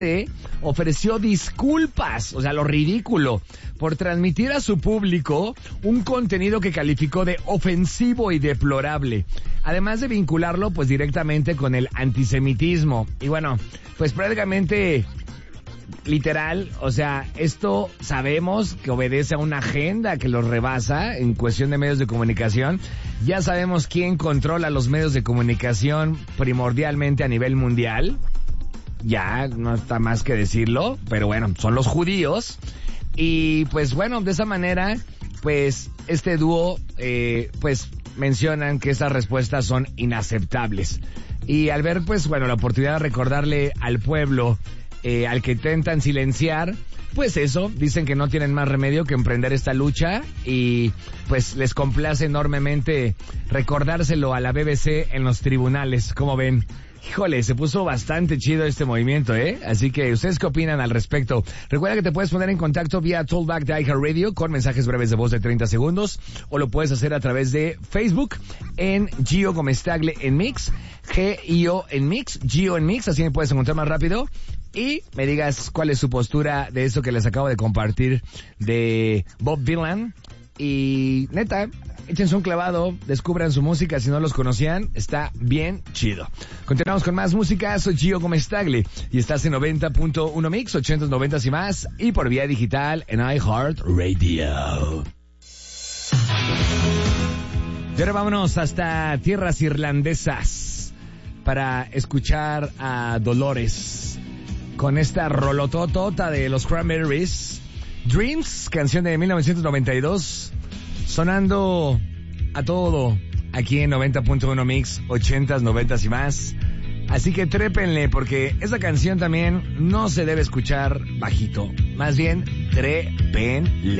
ofreció disculpas, o sea, lo ridículo, por transmitir a su público un contenido que calificó de ofensivo y deplorable, además de vincularlo pues directamente con el antisemitismo. Y bueno, pues prácticamente literal, o sea, esto sabemos que obedece a una agenda que los rebasa en cuestión de medios de comunicación. Ya sabemos quién controla los medios de comunicación primordialmente a nivel mundial. Ya, no está más que decirlo, pero bueno, son los judíos. Y pues bueno, de esa manera, pues este dúo, pues mencionan que estas respuestas son inaceptables. Y al ver, pues bueno, la oportunidad de recordarle al pueblo al que intentan silenciar, pues eso, dicen que no tienen más remedio que emprender esta lucha y pues les complace enormemente recordárselo a la BBC en los tribunales. ¿Cómo ven? Híjole, se puso bastante chido este movimiento, ¿eh? Así que, ¿ustedes qué opinan al respecto? Recuerda que te puedes poner en contacto vía Talkback de iHeartRadio con mensajes breves de voz de 30 segundos, o lo puedes hacer a través de Facebook en Gio Gomestagle en Mix, G-I-O en Mix, Gio en Mix, así me puedes encontrar más rápido. Y me digas cuál es su postura de eso que les acabo de compartir de Bob Dylan. Y neta, échense un clavado, descubran su música si no los conocían, está bien chido. Continuamos con más música, soy Gio Gomestagle y estás en 90.1 Mix, 80s, 90s y más, y por vía digital en iHeartRadio. Y ahora vámonos hasta tierras irlandesas para escuchar a Dolores con esta rolototota de los Cranberries, Dreams, canción de 1992, sonando a todo aquí en 90.1 Mix, 80s, 90s y más. Así que trépenle, porque esa canción también no se debe escuchar bajito, más bien trépenle.